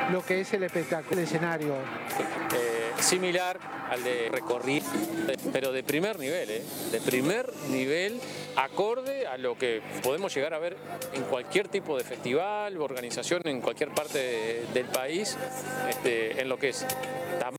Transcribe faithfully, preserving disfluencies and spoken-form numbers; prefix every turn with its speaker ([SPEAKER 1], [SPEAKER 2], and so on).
[SPEAKER 1] lo que es el espectáculo, el escenario.
[SPEAKER 2] Eh, similar al de recorrido, pero de primer nivel, ¿eh? de primer nivel, acorde a lo que podemos llegar a ver en cualquier tipo de festival o organización en cualquier parte de, del país, este, en lo que es tamaño